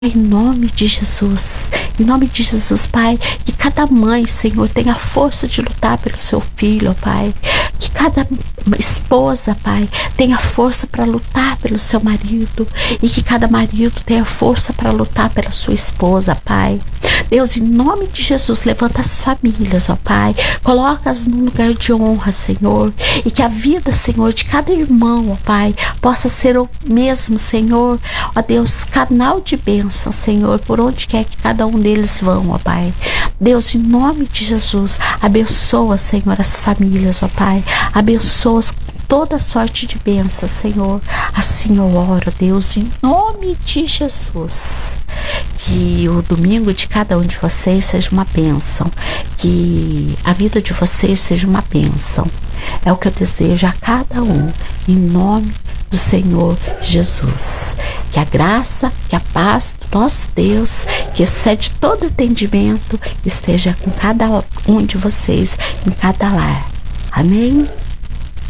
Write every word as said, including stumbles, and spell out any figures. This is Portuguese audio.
Em nome de Jesus, em nome de Jesus, Pai, que cada mãe, Senhor, tenha força de lutar pelo seu filho, ó Pai. Que cada esposa, Pai, tenha força para lutar pelo seu marido. E que cada marido tenha força para lutar pela sua esposa, Pai. Deus, em nome de Jesus, levanta as famílias, ó Pai. Coloca-as num lugar de honra, Senhor. E que a vida, Senhor, de cada irmão, ó Pai, possa ser o mesmo, Senhor. Ó Deus, canal de bênção, Senhor, por onde quer que cada um deles vão, ó Pai. Deus, em nome de Jesus, abençoa, Senhor, as famílias, ó Pai. Abençoa-as com toda sorte de bênção, Senhor. Assim eu oro, Deus, em nome de Jesus. Que o domingo de cada um de vocês seja uma bênção. Que a vida de vocês seja uma bênção. É o que eu desejo a cada um, em nome do Senhor Jesus. Que a graça, que a paz do nosso Deus, que excede todo entendimento, esteja com cada um de vocês, em cada lar. Amém?